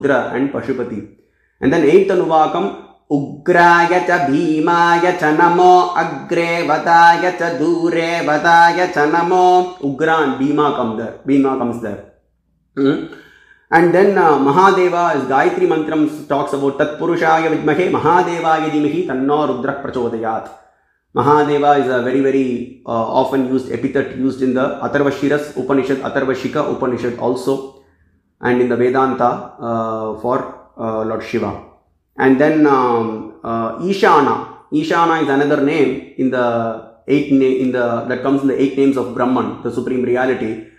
Rudra and Pashupati. And then 8th Anuvakam, Ugraya cha Bhimaya cha namo, Agre Vadaya cha Dure Vadaya cha namo. Ugra and Bhima comes there. And then Mahadeva, as Gayatri Mantram talks about Tat Purushaya Vidmahe Mahadevaya Dhimahi Tanno Rudra Prachodayat. Mahadeva is a very, very often used epithet used in the Atharvashiras Upanishad, Atharvashika Upanishad also, and in the Vedanta for Lord Shiva. And then Ishana. Ishana is another name in the that comes in the 8 names of Brahman, the supreme reality.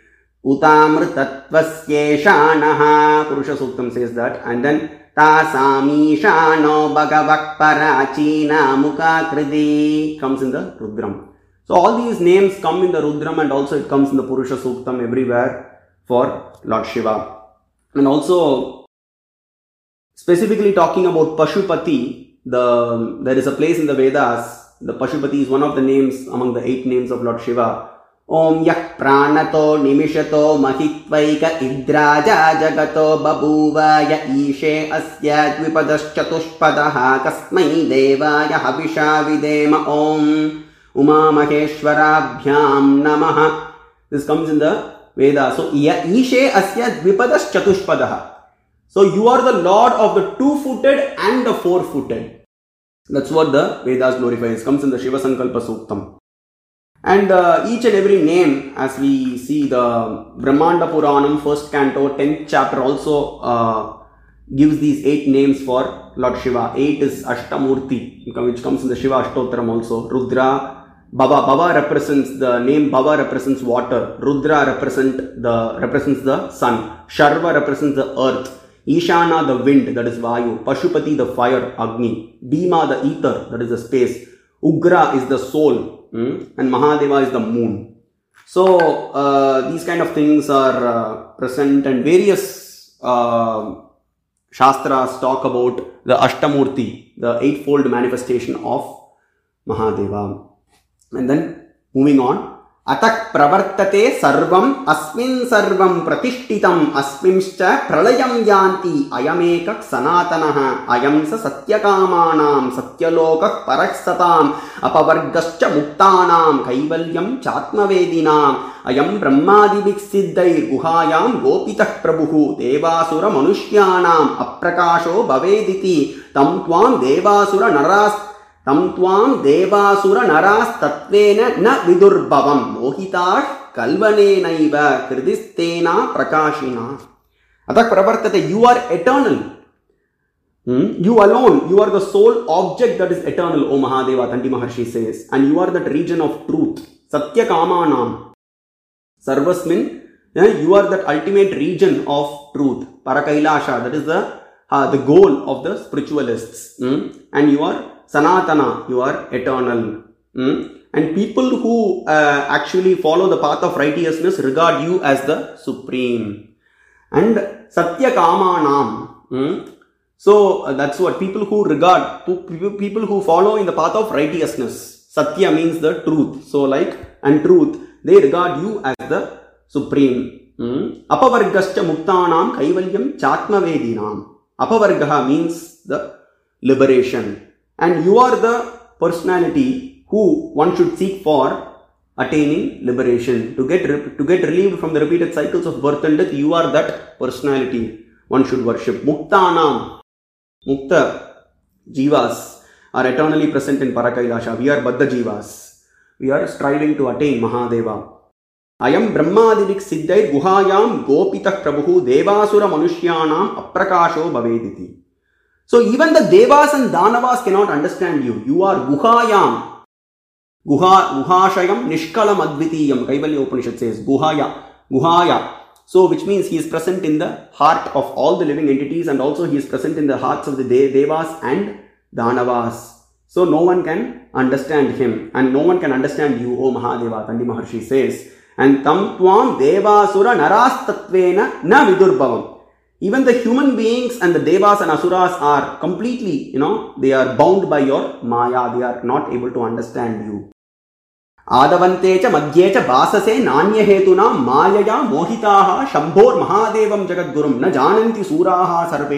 Utamrtatvasyeeshanaha, Purusha Suktam says that. And then Tasamishano Bhagavak Parachina Mukhakriti comes in the Rudram. So all these names come in the Rudram, and also it comes in the Purusha Suktam everywhere for Lord Shiva. And also specifically talking about Pashupati, there is a place in the Vedas, the Pashupati is one of the names among the 8 names of Lord Shiva. Om Yak Pranato Nimishato Mahitvaika Idraja Jagato Babuva Ya Ishe Asya Dvipadaschatushpadaha Kasmai Devaya Havisha Videma Om Uma Maheshwarabhyam Namaha. This comes in the Vedas. So Ya Ishe Asya Dvipadaschatushpadaha. So you are the Lord of the 2-footed and the 4-footed. That's what the Vedas glorifies. It comes in the Shiva Sankalpa Suktam. And each and every name, as we see the Brahmanda Puranam, 1st canto, 10th chapter also gives these 8 names for Lord Shiva. 8 is Ashtamurti, which comes in the Shiva Ashtottaram also. Rudra, Baba. Baba represents, the name Baba represents water. Rudra represents the sun. Sharva represents the earth. Ishana, the wind, that is Vayu. Pashupati, the fire, Agni. Bhima, the ether, that is the space. Ugra is the soul. And Mahadeva is the moon. So these kind of things are present, and various Shastras talk about the Ashtamurti, the 8-fold manifestation of Mahadeva. And then moving on, Atak pravartate sarvam asmin sarvam pratishtitam asmimscha pralayam yanti ayamekak sanatanaha ayamsa satyakamanam satyalokak paraksatam apavargascha muktanam kaivalyam chatmavedinam ayam brahmadivik siddhair guhayam gopitak prabhuhu devasura manushyanam aprakasho bhavediti tam tvam devasura naras tatvena na vidurbhavam mohitash kalvanenaiva kridistena prakashina. Atak pravartate, you are eternal. You alone, you are the sole object that is eternal, O Mahadeva, Tandi Maharshi says. And you are that region of truth. Satya Kamanam. Sarvasmin, you are that ultimate region of truth. Parakailasha, that is the goal of the spiritualists. And you are Sanatana, you are eternal. And people who actually follow the path of righteousness regard you as the supreme. And Satya Kamanam. So that's what people who regard, people who follow in the path of righteousness. Satya means the truth. So and truth, they regard you as the supreme. Apavargascha muktanam kaivalyam chatmavedinam. Apavargaha means the liberation. And you are the personality who one should seek for attaining liberation. To get relieved from the repeated cycles of birth and death, you are that personality one should worship. Muktanam. Mukta jivas are eternally present in Parakailasha. We are Baddha jivas. We are striving to attain Mahadeva. Ayam brahmadivik siddhair guhayam gopitak prabhu devasura manushyanam aprakasho bhavediti. So even the Devas and Danavas cannot understand you. You are Guhayam. Guhashayam Nishkalam Advitiyam. Kaivalya Upanishad says Guhaya. So which means he is present in the heart of all the living entities, and also he is present in the hearts of the Devas and Danavas. So no one can understand him, and no one can understand you, O Mahadeva, Tandi Maharshi says. And tam tvam devasura naras tatvena na vidurbhavam. Even the human beings and the devas and asuras are completely, they are bound by your maya. They are not able to understand you. Adavantecha madhyecha basase nanyahetuna mayaya mohitaha shambhor mahadevam jagadgurum na jananti suraha sarve.